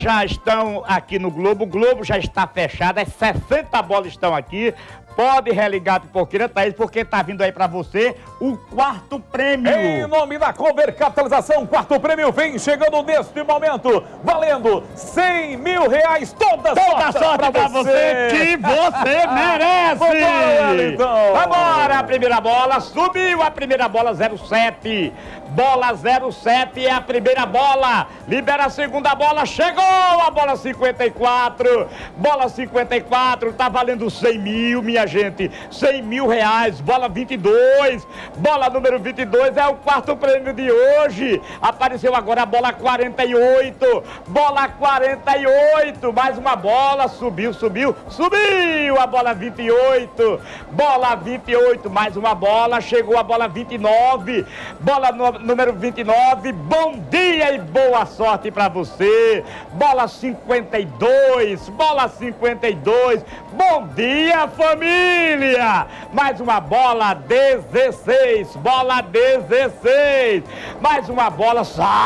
Já estão aqui no Globo, o Globo já está fechado, as 60 bolas estão aqui. Pode religar a pipoqueira, Thaís, porque tá vindo aí pra você o quarto prêmio. Em nome da Cover Capitalização, quarto prêmio vem chegando neste momento, valendo R$100 mil, toda sorte pra você, que você merece. Vambora, então. Vambora, a primeira bola, subiu a primeira bola, 07. Bola 07 é a primeira bola, libera a segunda bola, chegou a bola 54. Bola 54, tá valendo 100 mil, minha gente, 100 mil reais, bola 22, bola número 22 é o quarto prêmio de hoje. Apareceu agora a bola 48, bola 48, mais uma bola, subiu a bola 28, bola 28, mais uma bola, chegou a bola 29, bola número 29, bom dia e boa sorte pra você. Bola 52, bola 52, bom dia, família. Mais uma bola 16, bola 16, mais uma bola,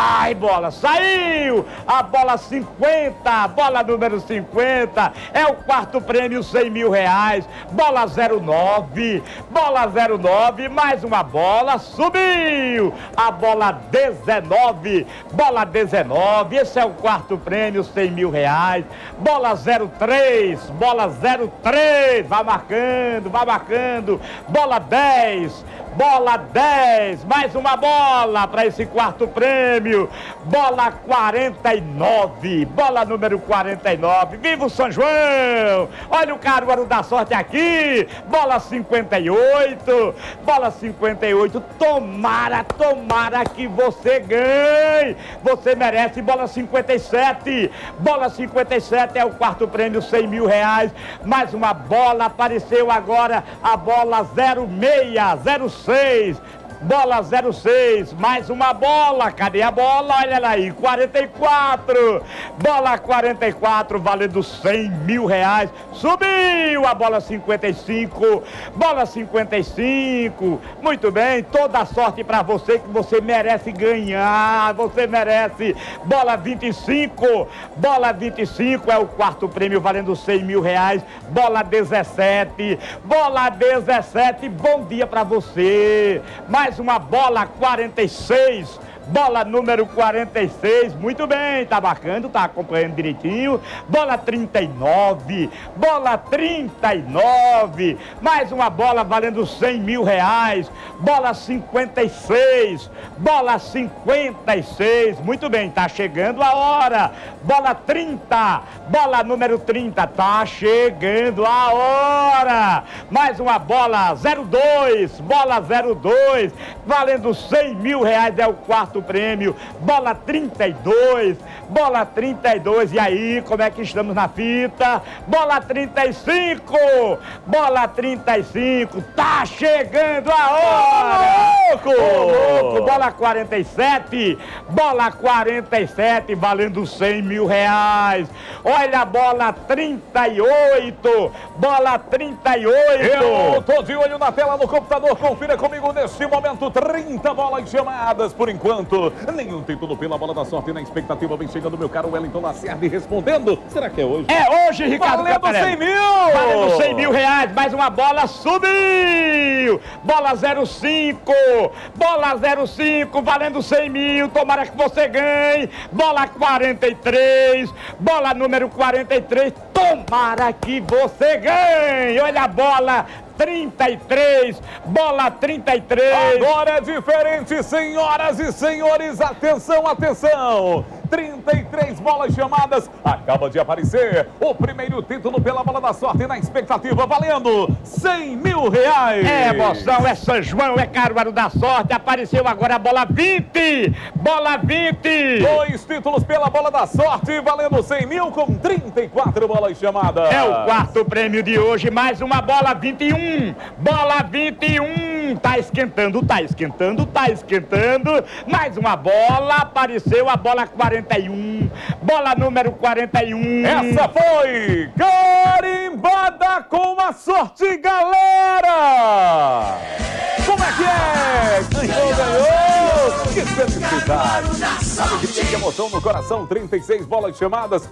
saiu a bola 50, bola número 50, é o quarto prêmio, 100 mil reais. Bola 09, mais uma bola, subiu a bola 19, esse é o quarto prêmio, 100 mil reais. Bola 03, vai marcando, bola 10, mais uma bola para esse quarto prêmio, bola 49, bola número 49, viva o São João, olha o Caruaru da sorte aqui, bola 58, tomara que você ganhe, você merece. Bola 57, é o quarto prêmio, 100 mil reais, mais uma bola, apareceu agora a bola 06, bola 06, mais uma bola, cadê a bola? Olha ela aí, 44, bola 44, valendo 100 mil reais, subiu a bola 55, muito bem, toda a sorte pra você, que você merece ganhar, você merece. Bola 25, é o quarto prêmio, valendo 100 mil reais, bola 17, bom dia pra você. Mais uma bola 46, bola número 46, muito bem, tá marcando, tá acompanhando direitinho. Bola 39, mais uma bola valendo 100 mil reais. Bola 56, muito bem, tá chegando a hora. Bola 30, bola número 30, tá chegando a hora. Mais uma bola 02, valendo 100 mil reais, é o quarto prêmio. Bola 32, e aí, como é que estamos na fita? Bola 35, tá chegando a hora! Ô louco! Bola 47, valendo 100 mil reais. Olha a bola 38, Eu tô de olho na tela do computador, confira comigo neste momento, 30 bolas chamadas por enquanto. Nenhum título pela bola da sorte, na expectativa vem chegando meu caro Wellington Lacerda respondendo. Será que é hoje? É hoje, Ricardo. Valendo 100 mil! Valendo 100 mil reais, mais uma bola, subiu! Bola 05, valendo 100 mil, tomara que você ganhe. Bola 43, bola número 43, tomara que você ganhe. Olha a bola 33, bola 33. Agora é diferente, senhoras e senhores, atenção. 33 bolas chamadas, acaba de aparecer o primeiro título pela bola da sorte, na expectativa, valendo 100 mil reais. É emoção, é São João, é Caruaru da sorte, apareceu agora a bola 20, 2 títulos pela bola da sorte, valendo 100 mil com 34 bolas chamadas. É o quarto prêmio de hoje, mais uma bola 21, tá esquentando, mais uma bola, apareceu a bola 41, bola número 41. Essa foi carimbada com a sorte, galera! Como é que é? Ganhou! Que felicidade! Sabe que tem emoção no coração, 36 bolas chamadas,